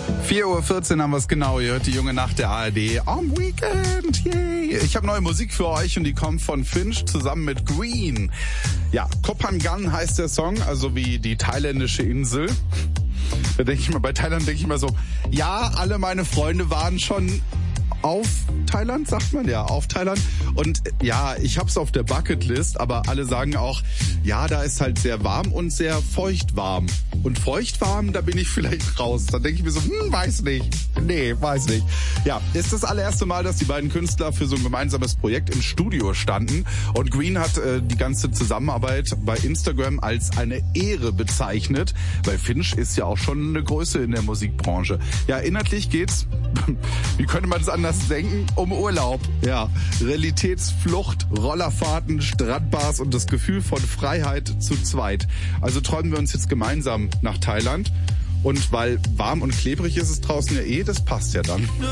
4:14 Uhr haben wir es genau. Ihr hört die junge Nacht der ARD am Weekend. Yay. Ich habe neue Musik für euch und die kommt von Finch zusammen mit Green. Ja, Koh Phangan heißt der Song, also wie die thailändische Insel. Da denke ich mal, bei Thailand denke ich mal so, ja, alle meine Freunde waren schon auf Thailand, sagt man ja, auf Thailand. Und ja, ich hab's auf der Bucketlist, aber alle sagen auch, ja, da ist halt sehr warm und sehr feuchtwarm. Und feuchtwarm, da bin ich vielleicht raus. Da denke ich mir so, weiß nicht. Nee, weiß nicht. Ja, ist das allererste Mal, dass die beiden Künstler für so ein gemeinsames Projekt im Studio standen. Und Green hat die ganze Zusammenarbeit bei Instagram als eine Ehre bezeichnet, weil Finch ist ja auch schon eine Größe in der Musikbranche. Ja, inhaltlich geht's, wie könnte man das anders denken, um Urlaub. Ja, Realitätsflucht, Rollerfahrten, Strandbars und das Gefühl von Freiheit zu zweit. Also träumen wir uns jetzt gemeinsam nach Thailand. Und weil warm und klebrig ist es draußen ja das passt ja dann.